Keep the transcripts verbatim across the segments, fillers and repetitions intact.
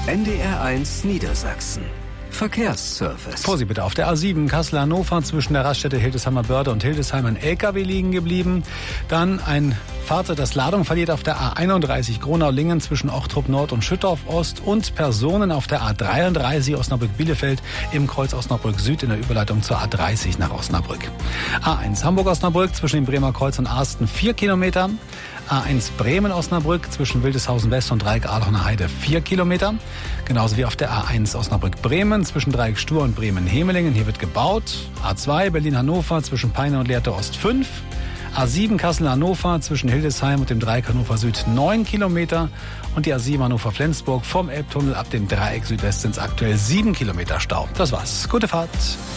N D R eins Niedersachsen. Verkehrsservice. Vorsicht bitte, auf der A sieben Kassel-Hannover zwischen der Raststätte Hildesheimer-Börde und Hildesheim ein L K W liegen geblieben. Dann ein Fahrzeug, das Ladung verliert auf der A einunddreißig Gronau-Lingen zwischen Ochtrup Nord und Schüttorf Ost und Personen auf der A dreiunddreißig Osnabrück-Bielefeld im Kreuz Osnabrück Süd in der Überleitung zur A dreißig nach Osnabrück. A eins Hamburg-Osnabrück zwischen dem Bremer Kreuz und Arsten vier Kilometer. A eins Bremen-Osnabrück zwischen Wildeshausen West und Dreieck Adlocher Heide vier Kilometer. Genauso wie auf der A eins Osnabrück-Bremen zwischen Dreieck Stur und Bremen-Hemelingen. Hier wird gebaut. A zwei Berlin-Hannover zwischen Peine und Lehrte Ost fünf. A sieben Kassel-Hannover zwischen Hildesheim und dem Dreieck Hannover Süd neun Kilometer. Und die A sieben Hannover-Flensburg vom Elbtunnel ab dem Dreieck Südwest sind es aktuell sieben Kilometer Stau. Das war's. Gute Fahrt.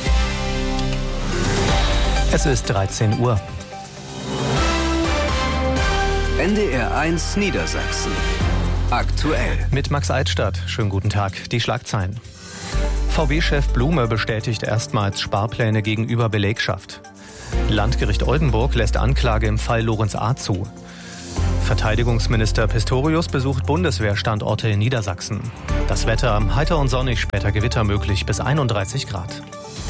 Es ist dreizehn Uhr. N D R eins Niedersachsen. Aktuell. Mit Max Eitstadt. Schönen guten Tag. Die Schlagzeilen. V W-Chef Blume bestätigt erstmals Sparpläne gegenüber Belegschaft. Landgericht Oldenburg lässt Anklage im Fall Lorenz A. zu. Verteidigungsminister Pistorius besucht Bundeswehrstandorte in Niedersachsen. Das Wetter heiter und sonnig, später Gewitter möglich bis einunddreißig Grad.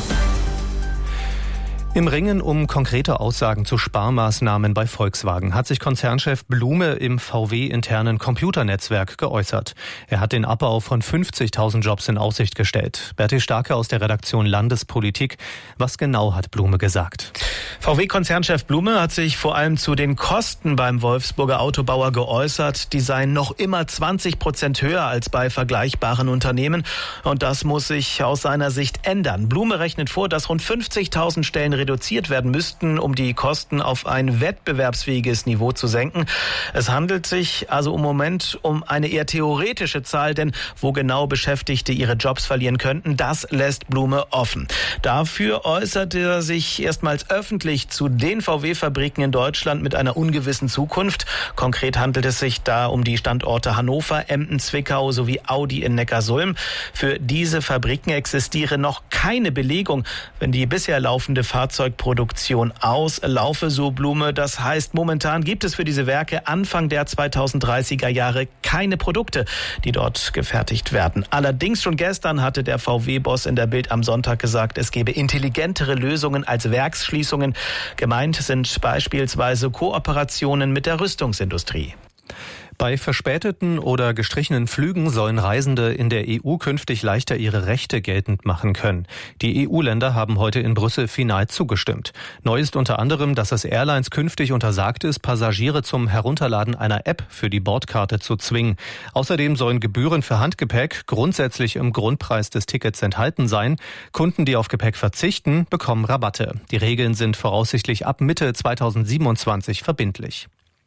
Im Ringen um konkrete Aussagen zu Sparmaßnahmen bei Volkswagen hat sich Konzernchef Blume im V W-internen Computernetzwerk geäußert. Er hat den Abbau von fünfzigtausend Jobs in Aussicht gestellt. Berti Starke aus der Redaktion Landespolitik. Was genau hat Blume gesagt? V W-Konzernchef Blume hat sich vor allem zu den Kosten beim Wolfsburger Autobauer geäußert. Die seien noch immer zwanzig Prozent höher als bei vergleichbaren Unternehmen. Und das muss sich aus seiner Sicht ändern. Blume rechnet vor, dass rund fünfzigtausend Stellen reduziert werden müssten, um die Kosten auf ein wettbewerbsfähiges Niveau zu senken. Es handelt sich also im Moment um eine eher theoretische Zahl, denn wo genau Beschäftigte ihre Jobs verlieren könnten, das lässt Blume offen. Dafür äußerte er sich erstmals öffentlich zu den V W-Fabriken in Deutschland mit einer ungewissen Zukunft. Konkret handelt es sich da um die Standorte Hannover, Emden, Zwickau sowie Audi in Neckarsulm. Für diese Fabriken existiere noch keine Belegung, wenn die bisher laufende Fahrzeugproduktion auslaufe, so Blume. Das heißt, momentan gibt es für diese Werke Anfang der zweitausenddreißiger Jahre keine Produkte, die dort gefertigt werden. Allerdings schon gestern hatte der V W-Boss in der Bild am Sonntag gesagt, es gebe intelligentere Lösungen als Werksschließungen. Gemeint sind beispielsweise Kooperationen mit der Rüstungsindustrie. Bei verspäteten oder gestrichenen Flügen sollen Reisende in der E U künftig leichter ihre Rechte geltend machen können. Die E U-Länder haben heute in Brüssel final zugestimmt. Neu ist unter anderem, dass es Airlines künftig untersagt ist, Passagiere zum Herunterladen einer App für die Bordkarte zu zwingen. Außerdem sollen Gebühren für Handgepäck grundsätzlich im Grundpreis des Tickets enthalten sein. Kunden, die auf Gepäck verzichten, bekommen Rabatte. Die Regeln sind voraussichtlich ab Mitte zweitausendsiebenundzwanzig verbindlich.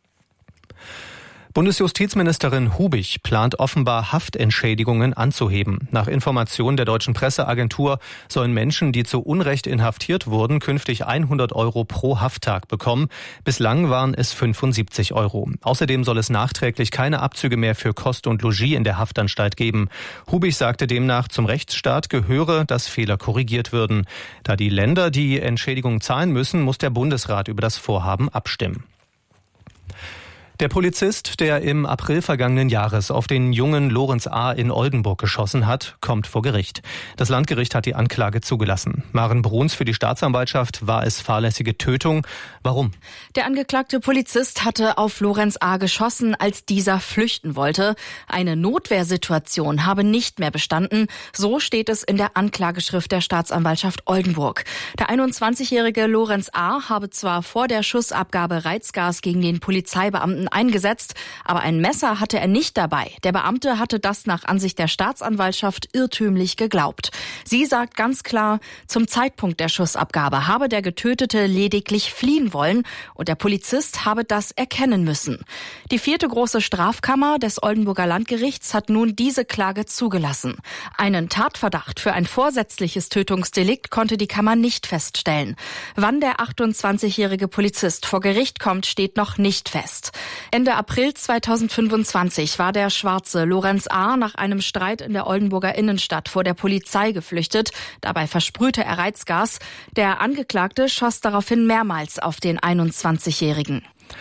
Bundesjustizministerin Hubig plant offenbar Haftentschädigungen anzuheben. Nach Informationen der deutschen Presseagentur sollen Menschen, die zu Unrecht inhaftiert wurden, künftig hundert Euro pro Hafttag bekommen. Bislang waren es fünfundsiebzig Euro. Außerdem soll es nachträglich keine Abzüge mehr für Kost und Logis in der Haftanstalt geben. Hubig sagte demnach, zum Rechtsstaat gehöre, dass Fehler korrigiert würden. Da die Länder die Entschädigung zahlen müssen, muss der Bundesrat über das Vorhaben abstimmen. Der Polizist, der im April vergangenen Jahres auf den jungen Lorenz A. in Oldenburg geschossen hat, kommt vor Gericht. Das Landgericht hat die Anklage zugelassen. Maren Bruns für die Staatsanwaltschaft war es fahrlässige Tötung. Warum? Der angeklagte Polizist hatte auf Lorenz A. geschossen, als dieser flüchten wollte. Eine Notwehrsituation habe nicht mehr bestanden. So steht es in der Anklageschrift der Staatsanwaltschaft Oldenburg. Der einundzwanzigjährige Lorenz A. habe zwar vor der Schussabgabe Reizgas gegen den Polizeibeamten eingesetzt, aber ein Messer hatte er nicht dabei. Der Beamte hatte das nach Ansicht der Staatsanwaltschaft irrtümlich geglaubt. Sie sagt ganz klar, zum Zeitpunkt der Schussabgabe habe der Getötete lediglich fliehen wollen und der Polizist habe das erkennen müssen. Die vierte große Strafkammer des Oldenburger Landgerichts hat nun diese Klage zugelassen. Einen Tatverdacht für ein vorsätzliches Tötungsdelikt konnte die Kammer nicht feststellen. Wann der achtundzwanzigjährige Polizist vor Gericht kommt, steht noch nicht fest. Ende April zweitausendfünfundzwanzig war der Schwarze Lorenz A. nach einem Streit in der Oldenburger Innenstadt vor der Polizei geflüchtet. Dabei versprühte er Reizgas. Der Angeklagte schoss daraufhin mehrmals auf den einundzwanzigjährigen.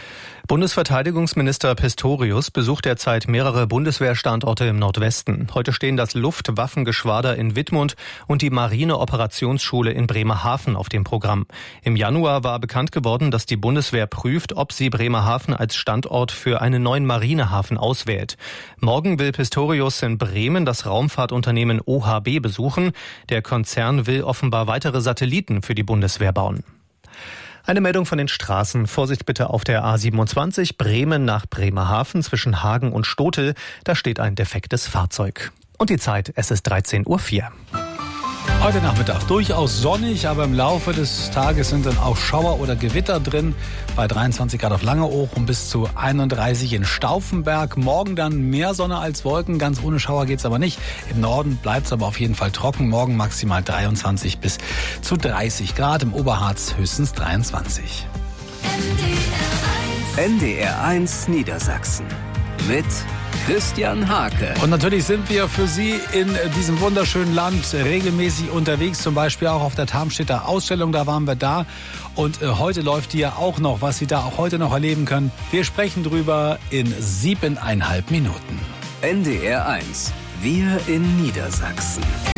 Bundesverteidigungsminister Pistorius besucht derzeit mehrere Bundeswehrstandorte im Nordwesten. Heute stehen das Luftwaffengeschwader in Wittmund und die Marine-Operationsschule in Bremerhaven auf dem Programm. Im Januar war bekannt geworden, dass die Bundeswehr prüft, ob sie Bremerhaven als Standort für einen neuen Marinehafen auswählt. Morgen will Pistorius in Bremen das Raumfahrtunternehmen O H B besuchen. Der Konzern will offenbar weitere Satelliten für die Bundeswehr bauen. Eine Meldung von den Straßen. Vorsicht bitte auf der A siebenundzwanzig Bremen nach Bremerhaven zwischen Hagen und Stotel. Da steht ein defektes Fahrzeug. Und die Zeit, es ist dreizehn Uhr vier. Heute Nachmittag durchaus sonnig, aber im Laufe des Tages sind dann auch Schauer oder Gewitter drin. Bei dreiundzwanzig Grad auf Langeoog und bis zu einunddreißig in Stauffenberg. Morgen dann mehr Sonne als Wolken. Ganz ohne Schauer geht's aber nicht. Im Norden bleibt es aber auf jeden Fall trocken. Morgen maximal dreiundzwanzig bis zu dreißig Grad. Im Oberharz höchstens dreiundzwanzig. N D R eins Niedersachsen mit Christian Hake. Und natürlich sind wir für Sie in diesem wunderschönen Land regelmäßig unterwegs, zum Beispiel auch auf der Tarmstädter Ausstellung, da waren wir da. Und äh, heute läuft die ja auch noch, was Sie da auch heute noch erleben können. Wir sprechen drüber in siebeneinhalb Minuten. N D R eins, wir in Niedersachsen.